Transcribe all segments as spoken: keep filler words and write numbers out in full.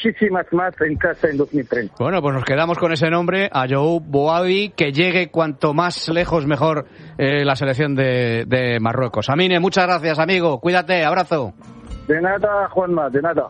muchísimas más en casa en dos mil treinta. Bueno, pues nos quedamos con ese nombre, Ayoub Boadi, que llegue cuanto más lejos mejor eh, la selección de, de Marruecos. Amine, muchas gracias, amigo. Cuídate, abrazo. De nada, Juanma, de nada.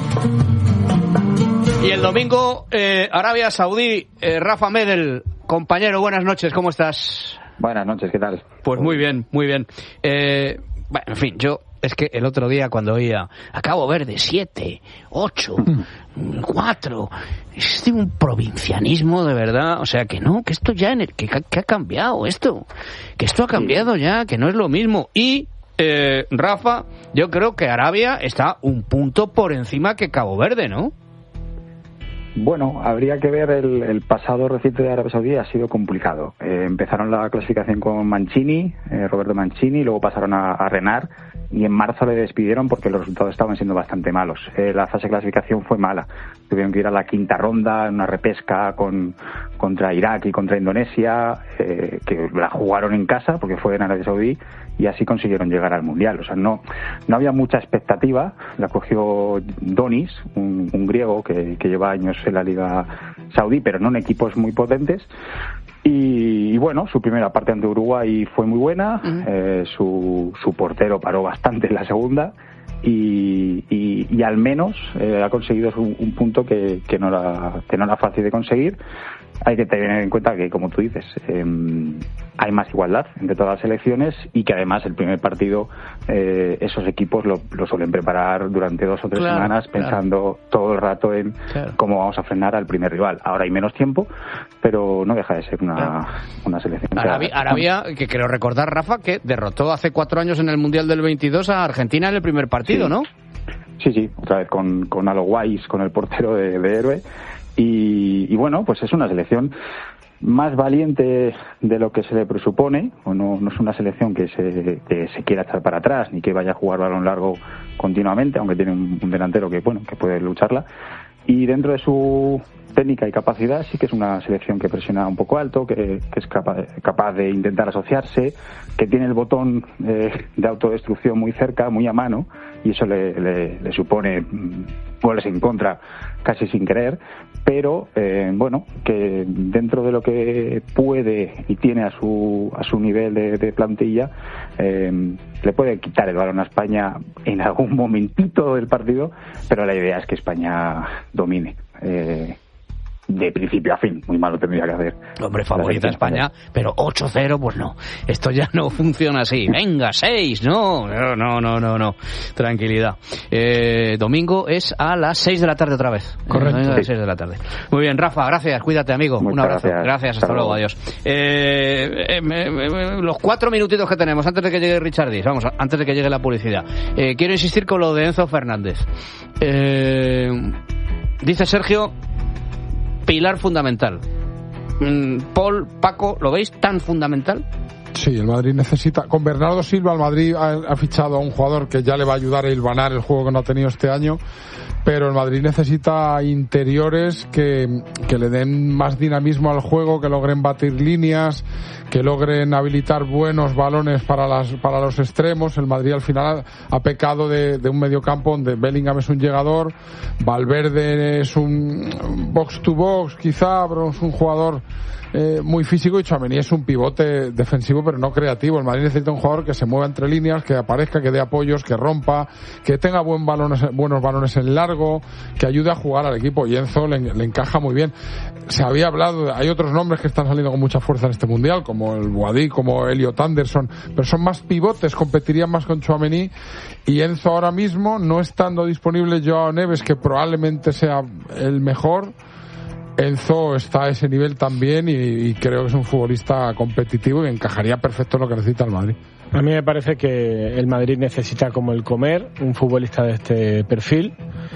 Y el domingo, eh, Arabia Saudí, eh, Rafa Medel, compañero, buenas noches, ¿cómo estás? Buenas noches, ¿qué tal? Pues muy bien, muy bien. Eh, bueno, en fin, yo es que el otro día cuando oía a Cabo Verde siete, ocho, cuatro, es de un provincianismo de verdad, o sea que no, que esto ya en el, que, que ha cambiado esto, que esto ha cambiado ya, que no es lo mismo. Y eh, Rafa, yo creo que Arabia está un punto por encima que Cabo Verde, ¿no? Bueno, habría que ver el, el pasado reciente de Arabia Saudí, ha sido complicado. Eh, empezaron la clasificación con Mancini, eh, Roberto Mancini, luego pasaron a, a Renard y en marzo le despidieron porque los resultados estaban siendo bastante malos. Eh, la fase de clasificación fue mala. Tuvieron que ir a la quinta ronda en una repesca con, contra Irak y contra Indonesia, eh, que la jugaron en casa porque fue en Arabia Saudí, y así consiguieron llegar al Mundial. O sea, no no había mucha expectativa. La cogió Donis, un, un griego que, que lleva años en la Liga Saudí, pero no en equipos muy potentes. Y, y bueno, su primera parte ante Uruguay fue muy buena. Uh-huh. eh, su, su portero paró bastante en la segunda. Y, y, y al menos eh, ha conseguido un, un punto que, que, no era, que no era fácil de conseguir. Hay que tener en cuenta que, como tú dices, eh, hay más igualdad entre todas las selecciones y que además el primer partido eh, esos equipos lo, lo suelen preparar durante dos o tres claro, semanas pensando claro. todo el rato en claro. cómo vamos a frenar al primer rival. Ahora hay menos tiempo, pero no deja de ser una, claro. una selección. Arabia, Arabia, que creo recordar, Rafa, que derrotó hace cuatro años en el Mundial del veintidós a Argentina en el primer partido, sí. ¿no? Sí, sí, otra vez con, con Alo Guais, con el portero de, de héroe. Y, y bueno, pues es una selección más valiente de lo que se le presupone, o no, no es una selección que se, que se quiera echar para atrás ni que vaya a jugar balón largo continuamente, aunque tiene un, un delantero que bueno que puede lucharla. Y dentro de su técnica y capacidad sí que es una selección que presiona un poco alto, que, que es capaz, capaz de intentar asociarse, que tiene el botón eh, de autodestrucción muy cerca, muy a mano, y eso le, le, le supone goles en contra casi sin querer, pero eh, bueno, que dentro de lo que puede y tiene a su a su nivel de, de plantilla, eh, le puede quitar el balón a España en algún momentito del partido, pero la idea es que España domine. Eh, de principio a fin, muy malo tendría que hacer. Hombre, favorita España, pero ocho cero, pues no. Esto ya no funciona así. Venga, seis, no, no, no, no, no, no. Tranquilidad. Eh, domingo es a las seis de la tarde otra vez. Correcto. A las seis de la tarde. Muy bien, Rafa, gracias, cuídate, amigo. Muchas un abrazo. Gracias, gracias hasta, hasta luego, adiós. Eh, eh, eh, los cuatro minutitos que tenemos antes de que llegue Richardis, vamos, antes de que llegue la publicidad. Eh, quiero insistir con lo de Enzo Fernández. Eh, dice Sergio, pilar fundamental. Paul, Paco, ¿lo veis tan fundamental? Sí, el Madrid necesita... Con Bernardo Silva, el Madrid ha, ha fichado a un jugador que ya le va a ayudar a hilvanar el juego que no ha tenido este año, pero el Madrid necesita interiores que, que le den más dinamismo al juego, que logren batir líneas, que logren habilitar buenos balones para las para los extremos. El Madrid al final ha, ha pecado de, de un mediocampo donde Bellingham es un llegador, Valverde es un box to box quizá, pero es un jugador eh, muy físico, y Tchouaméni es un pivote defensivo pero no creativo. El Madrid necesita un jugador que se mueva entre líneas, que aparezca, que dé apoyos, que rompa, que tenga buen balones, buenos balones en largo, que ayude a jugar al equipo, y Enzo le, le encaja muy bien. Se había hablado, hay otros nombres que están saliendo con mucha fuerza en este mundial, como el Boadi, como Elliot Anderson, pero son más pivotes, competirían más con Tchouaméni, y Enzo ahora mismo, no estando disponible Joao Neves, que probablemente sea el mejor, Enzo está a ese nivel también, y, y creo que es un futbolista competitivo y encajaría perfecto en lo que necesita el Madrid. A mí me parece que el Madrid necesita, como el comer, un futbolista de este perfil.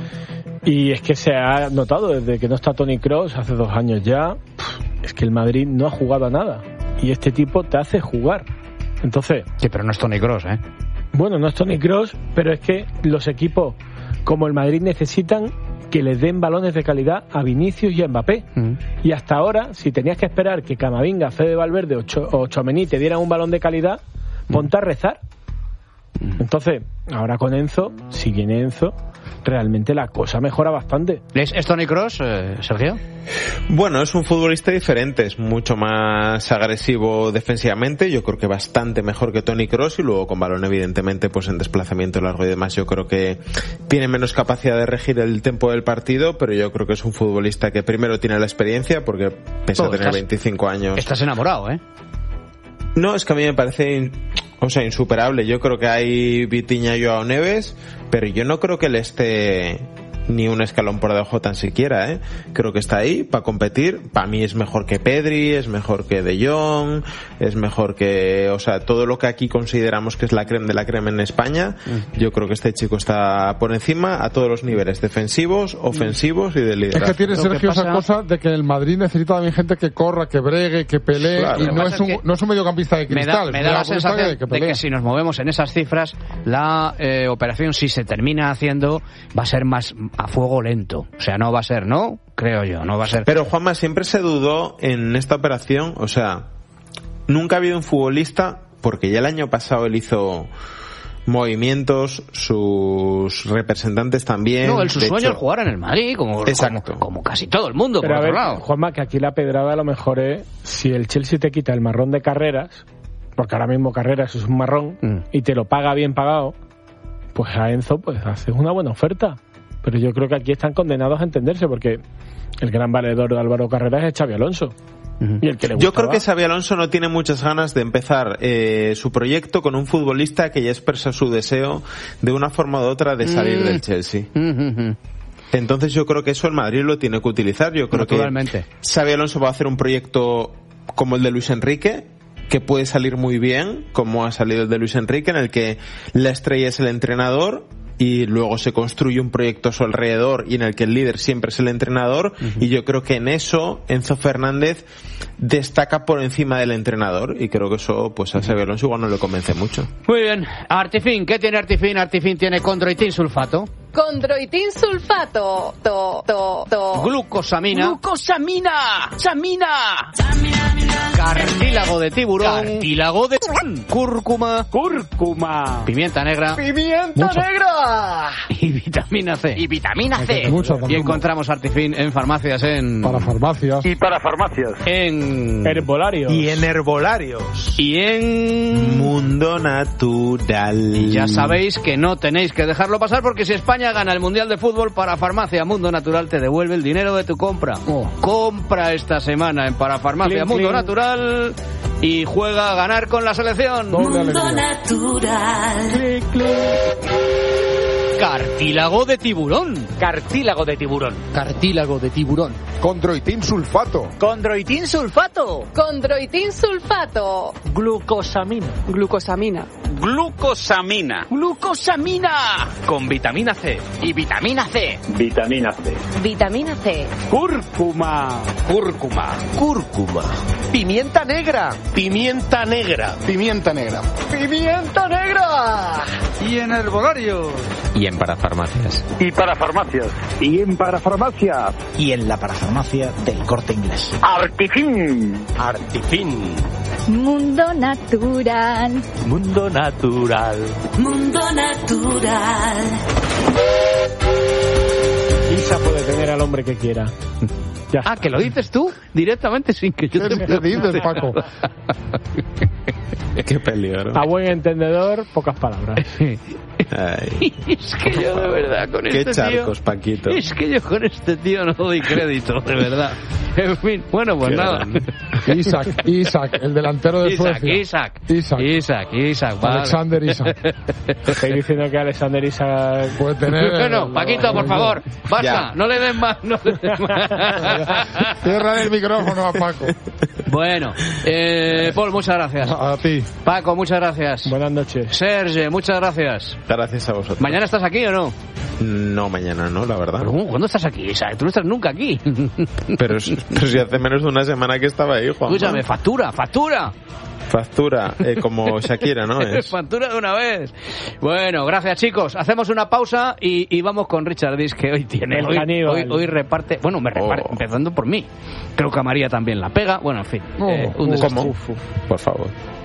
Y es que se ha notado desde que no está Toni Kroos, hace dos años ya, es que el Madrid no ha jugado a nada. Y este tipo te hace jugar. Entonces... Sí, pero no es Toni Kroos, ¿eh? Bueno, no es Toni Kroos, pero es que los equipos como el Madrid necesitan que les den balones de calidad a Vinicius y a Mbappé. Uh-huh. Y hasta ahora, si tenías que esperar que Camavinga, Fede Valverde o, Cho- o Tchouaméni te dieran un balón de calidad, ponte uh-huh. a rezar. Uh-huh. Entonces, ahora con Enzo, si viene Enzo... realmente la cosa mejora bastante. ¿Es, es Toni Kroos, eh, Sergio? Bueno, es un futbolista diferente, es mucho más agresivo defensivamente, yo creo que bastante mejor que Toni Kroos, y luego con balón evidentemente pues en desplazamiento largo y demás yo creo que tiene menos capacidad de regir el tempo del partido, pero yo creo que es un futbolista que primero tiene la experiencia, porque pese Oh, a tener estás, veinticinco años... Estás enamorado, ¿eh? No, es que a mí me parece in, o sea, insuperable. Yo creo que hay Vitinha y Joao Neves, pero yo no creo que él esté ni un escalón por debajo tan siquiera, ¿eh? Creo que está ahí para competir. Para mí es mejor que Pedri, es mejor que De Jong, es mejor que, o sea, todo lo que aquí consideramos que es la creme de la creme en España. Mm. Yo creo que este chico está por encima a todos los niveles, defensivos, ofensivos y de liderazgo. Es que tiene, Sergio, pasa... esa cosa de que el Madrid necesita también gente que corra, que bregue, que pelee, claro. Y no es, un, no es un mediocampista de cristal. Me da, me da la sensación que, que de que si nos movemos en esas cifras, la eh, operación, si se termina haciendo, va a ser más a fuego lento. O sea, no va a ser, ¿no? Creo yo, no va a ser. Pero Juanma, siempre se dudó en esta operación, o sea, nunca ha habido un futbolista, porque ya el año pasado él hizo movimientos, sus representantes también. No, el su sueño hecho, es jugar en el Madrid, como, como, como casi todo el mundo. Pero por a otro ver, lado. Juanma, que aquí la pedrada a lo mejor es si el Chelsea te quita el marrón de Carreras, porque ahora mismo Carreras es un marrón, mm. y te lo paga bien pagado, pues a Enzo pues haces una buena oferta. Pero yo creo que aquí están condenados a entenderse, porque el gran valedor de Álvaro Carreras es Xabi Alonso. Uh-huh. Y el que le yo creo que Xabi Alonso no tiene muchas ganas de empezar eh, su proyecto con un futbolista que ya expresa su deseo de una forma u otra de salir uh-huh. del Chelsea. Uh-huh. Entonces yo creo que eso el Madrid lo tiene que utilizar. Yo creo que Xabi Alonso va a hacer un proyecto como el de Luis Enrique, que puede salir muy bien, como ha salido el de Luis Enrique, en el que la estrella es el entrenador y luego se construye un proyecto a su alrededor y en el que el líder siempre es el entrenador. Uh-huh. Y yo creo que en eso Enzo Fernández destaca por encima del entrenador, y creo que eso pues a Xabi Alonso igual no le convence mucho. Muy bien. Artifin, ¿qué tiene Artifin? Artifin tiene condroitin sulfato. Condroitin sulfato. To, to, to. Glucosamina. Glucosamina. Samina. Cartílago de tiburón. Cartílago de cúrcuma. Cúrcuma. Pimienta negra. Pimienta Mucho. negra. Y vitamina C. Y vitamina C. Mucho, y encontramos Artifin en farmacias en... Para farmacias. Y para farmacias. En... herbolarios. Y en herbolarios. Y en... Mundo Natural. Y ya sabéis que no tenéis que dejarlo pasar, porque si España gana el Mundial de Fútbol, para Farmacia Mundo Natural te devuelve el dinero de tu compra. Oh. Compra esta semana en Parafarmacia clean, Mundo clean. Natural y juega a ganar con la selección. Mundo Natural. Clic, clic. Cartílago de tiburón. Cartílago de tiburón. Cartílago de tiburón. Condroitin sulfato. Condroitin sulfato. Condroitin sulfato. Glucosamina. Glucosamina. Glucosamina. Glucosamina. Con vitamina C. Y vitamina C. Vitamina C. Vitamina C. Cúrcuma. Cúrcuma. Cúrcuma. Pimienta negra. Pimienta negra. Pimienta negra. Pimienta negra. Y en herbolarios. Y en parafarmacias. Y para farmacias. Y en parafarmacias. Y en la parafarmacia del Corte Inglés. Artifin. Artifin. Mundo Natural. Mundo Natural. Mundo Natural. Isa puede tener al hombre que quiera. Ya. Ah, que lo dices tú directamente sin que yo te... ¿Qué dices, Paco? Qué peligro. A buen entendedor, pocas palabras. Ay. Es que yo de verdad con Qué este charcos, tío, Paquito. Es que yo con este tío no doy crédito, de verdad. En fin, bueno, pues Qué nada. grande. Isaac, Isaac, el delantero de Isaac, Suecia. Isaac, Isaac, Isaac, Isaac, vale. Alexander Isaac. Estoy diciendo que Alexander Isaac puede tener... Bueno, Paquito, por favor, basta, ya. no le den más, no le den más. Cierra el micrófono a Paco. Bueno, eh, Paul, muchas gracias. A, a ti. Paco, muchas gracias. Buenas noches. Serge, muchas gracias. Gracias a vosotros. ¿Mañana estás aquí o no? No, mañana no, la verdad. ¿Pero cuándo estás aquí, Isaac? Tú no estás nunca aquí. Pero, pero si hace menos de una semana que estaba ahí, Juan. Escúchame, factura, factura. Factura, eh, como Shakira, ¿no? Es. Factura de una vez. Bueno, gracias, chicos. Hacemos una pausa y, y vamos con Richard Dis, que hoy tiene. El hoy, caníbal. hoy, hoy reparte. Bueno, me reparte, Oh. empezando por mí. Creo que a María también la pega. Bueno, en fin. Oh, eh, un oh, desastre. ¿Cómo? Por favor.